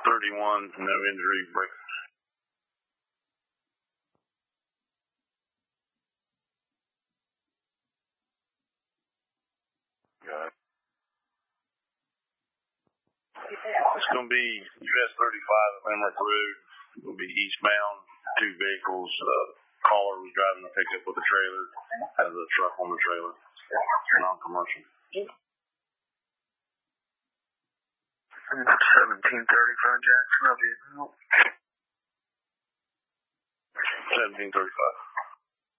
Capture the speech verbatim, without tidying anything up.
thirty-one, no injury, break. Got it. It's going to be U S thirty-five at Limerick Road. It will be eastbound, two vehicles. Uh, caller was driving a pickup with a trailer, has a truck on the trailer, non-commercial. seventeen thirty-five Jackson, I'll be out. seventeen thirty-five.